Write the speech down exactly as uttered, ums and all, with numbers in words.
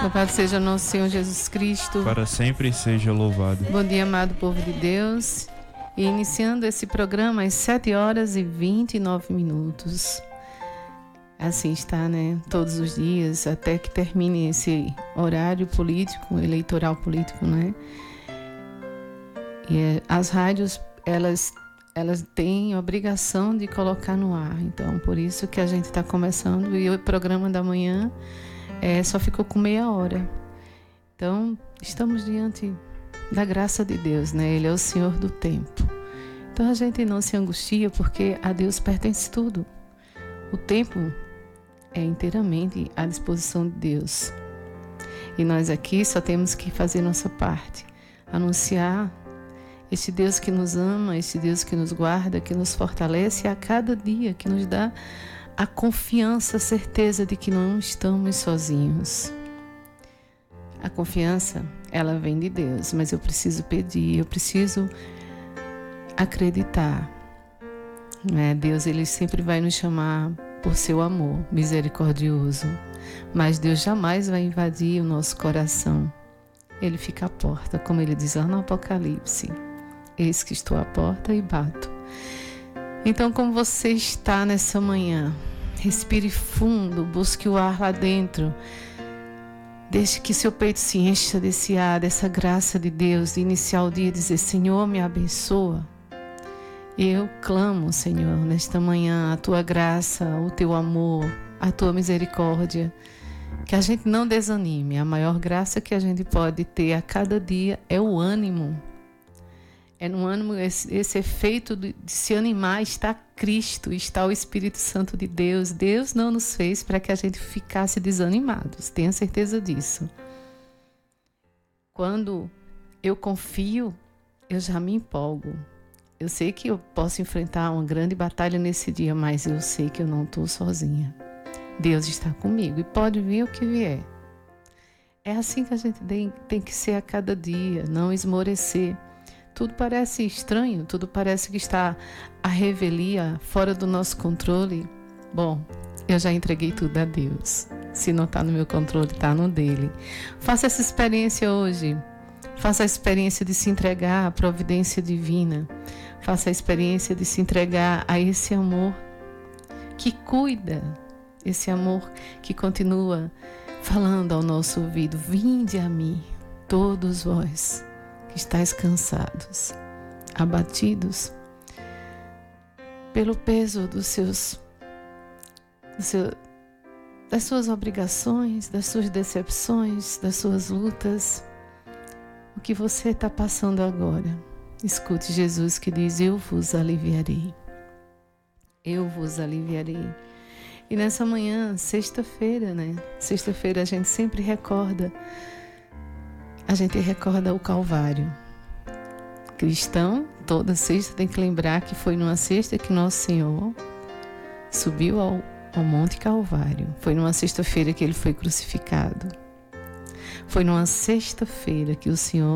Louvado seja nosso Senhor Jesus Cristo. Para sempre seja louvado. Bom dia, amado povo de Deus. E iniciando esse programa às sete horas e vinte e nove minutos. Assim está, né? Todos os dias, até que termine esse horário político, eleitoral político, né? E as rádios, elas, elas têm a obrigação de colocar no ar. Então, por isso que a gente está começando. E o programa da manhã é, só ficou com meia hora. Então, estamos diante da graça de Deus, né? Ele é o Senhor do tempo. Então, a gente não se angustia, porque a Deus pertence tudo. O tempo é inteiramente à disposição de Deus. E nós aqui só temos que fazer nossa parte. Anunciar este Deus que nos ama, este Deus que nos guarda, que nos fortalece a cada dia, que nos dá a confiança, a certeza de que não estamos sozinhos. A confiança, ela vem de Deus, mas eu preciso pedir, eu preciso acreditar. Né? Deus, ele sempre vai nos chamar por seu amor misericordioso, mas Deus jamais vai invadir o nosso coração. Ele fica à porta, como ele diz lá no Apocalipse: eis que estou à porta e bato. Então, como você está nessa manhã, respire fundo, busque o ar lá dentro, deixe que seu peito se encha desse ar, dessa graça de Deus, de iniciar o dia e dizer: Senhor, me abençoa. Eu clamo, Senhor, nesta manhã, a tua graça, o teu amor, a tua misericórdia. Que a gente não desanime. A maior graça que a gente pode ter a cada dia é o ânimo. É no ânimo, esse, esse efeito de, de se animar, está Cristo, está o Espírito Santo de Deus. Deus não nos fez para que a gente ficasse desanimados, tenha certeza disso. Quando eu confio, eu já me empolgo. Eu sei que eu posso enfrentar uma grande batalha nesse dia, mas eu sei que eu não estou sozinha. Deus está comigo e pode vir o que vier. É assim que a gente tem, tem que ser a cada dia, não esmorecer. Tudo parece estranho, tudo parece que está à revelia, fora do nosso controle. Bom, eu já entreguei tudo a Deus. Se não está no meu controle, está no dele. Faça essa experiência hoje. Faça a experiência de se entregar à providência divina. Faça a experiência de se entregar a esse amor que cuida, esse amor que continua falando ao nosso ouvido: vinde a mim, todos vós que estáis cansados, abatidos pelo peso dos seus, do seu, das suas obrigações, das suas decepções, das suas lutas. O que você está passando agora? Escute Jesus que diz: eu vos aliviarei. Eu vos aliviarei. E nessa manhã, sexta-feira, né? Sexta-feira a gente sempre recorda, a gente recorda o Calvário. Cristão, toda sexta tem que lembrar que foi numa sexta que Nosso Senhor subiu ao, ao Monte Calvário. Foi numa sexta-feira que ele foi crucificado. Foi numa sexta-feira que o Senhor